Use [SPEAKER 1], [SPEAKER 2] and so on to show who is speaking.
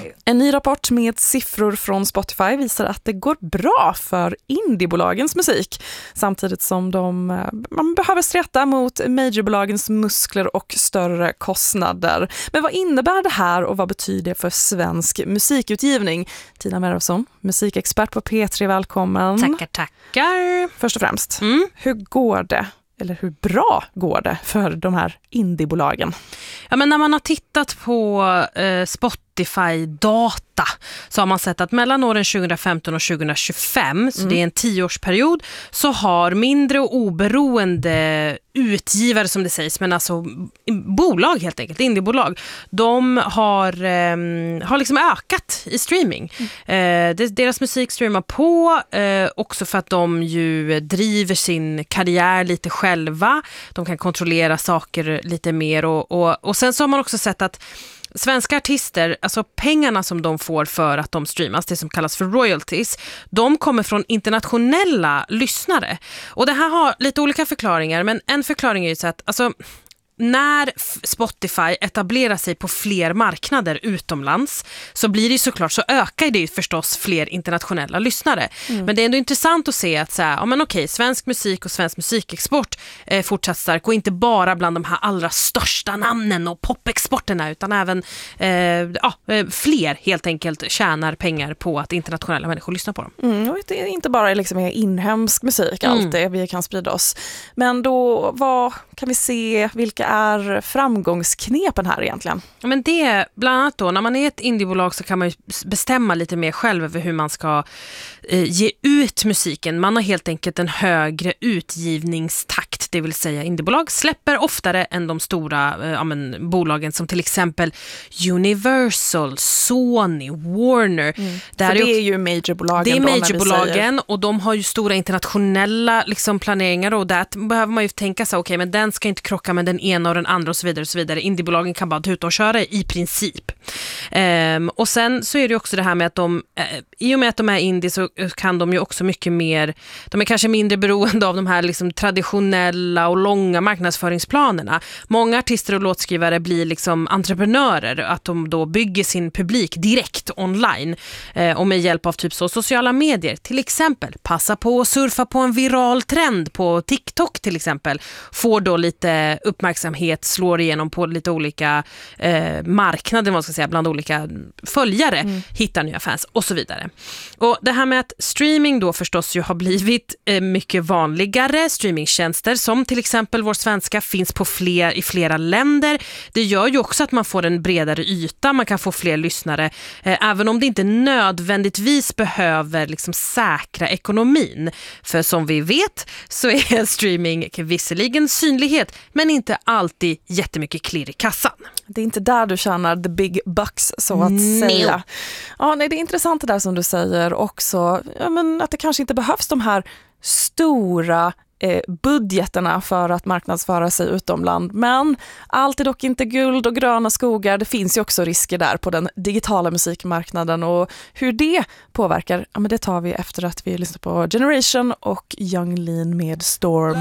[SPEAKER 1] En ny rapport med siffror från Spotify visar att det går bra för indiebolagens musik, samtidigt som man behöver streta mot majorbolagens muskler och större kostnader. Men vad innebär det här och vad betyder det för svensk musikutgivning? Tina Merofsson, musikexpert på P3, välkommen.
[SPEAKER 2] Tackar.
[SPEAKER 1] Först och främst, hur går det? Eller hur bra går det för de här indiebolagen?
[SPEAKER 2] Ja, men när man har tittat på Spotify-data så har man sett att mellan åren 2015 och 2025, så det är en 10-årsperiod, så har mindre och oberoende utgivare, som det sägs, men alltså bolag helt enkelt, indiebolag, de har liksom ökat i streaming. Deras musik streamar på, också för att de ju driver sin karriär lite själva. De kan kontrollera saker lite mer och sen så har man också sett att svenska artister, alltså pengarna som de får för att de streamas, det som kallas för royalties, de kommer från internationella lyssnare. Och det här har lite olika förklaringar, men en förklaring är ju så att alltså, när Spotify etablerar sig på fler marknader utomlands så blir det såklart, så ökar det ju förstås fler internationella lyssnare. Men det är ändå intressant att se att så här, ja, men okej, svensk musik och svensk musikexport fortsatt stark, och inte bara bland de här allra största namnen och popexporterna, utan även fler helt enkelt tjänar pengar på att internationella människor lyssnar på dem.
[SPEAKER 1] Och det är inte bara liksom inhemsk musik alltid vi kan sprida oss. Men då, vad kan vi se, vilka är framgångsknepen här egentligen?
[SPEAKER 2] Ja, men det, bland annat då, när man är ett indiebolag så kan man ju bestämma lite mer själv över hur man ska ge ut musiken. Man har helt enkelt en högre utgivningstakt, det vill säga indiebolag släpper oftare än de stora bolagen som till exempel Universal, Sony, Warner.
[SPEAKER 1] Det är ju majorbolagen.
[SPEAKER 2] Det är majorbolagen och de har ju stora internationella liksom planeringar, och där behöver man ju tänka sig, okej, men den ska inte krocka med den ena och den andra och så vidare och så vidare. Indiebolagen kan bara tuta och köra i princip. Och sen så är det också det här med att i och med att de är indie så kan de ju också mycket mer, de är kanske mindre beroende av de här liksom traditionella och långa marknadsföringsplanerna. Många artister och låtskrivare blir liksom entreprenörer, att de då bygger sin publik direkt online och med hjälp av typ så sociala medier. Till exempel passa på att surfa på en viral trend på TikTok till exempel, får då lite uppmärksamhet, slår igenom på lite olika marknader, man ska säga, bland olika följare, hittar nya fans och så vidare. Och det här med att streaming då förstås ju har blivit mycket vanligare, streamingtjänster som till exempel vår svenska finns i flera länder. Det gör ju också att man får en bredare yta, man kan få fler lyssnare, även om det inte nödvändigtvis behöver liksom säkra ekonomin. För som vi vet så är streaming visserligen synlighet, men inte alltid jättemycket klirr i kassan.
[SPEAKER 1] Det är inte där du tjänar the big bucks, så att säga. Ja, nej, det är intressant det där som du säger också. Ja, men att det kanske inte behövs de här stora budgeterna för att marknadsföra sig utomland. Men allt är dock inte guld och gröna skogar. Det finns ju också risker där på den digitala musikmarknaden, och hur det påverkar, ja, men det tar vi efter att vi lyssnar på Generation och Young Lean med Storm.